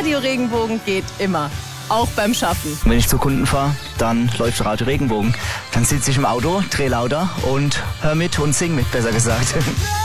Radio Regenbogen geht immer. Auch beim Schaffen. Wenn ich zu Kunden fahre, dann läuft Radio Regenbogen. Dann sitze ich im Auto, dreh lauter und hör mit und sing mit, besser gesagt.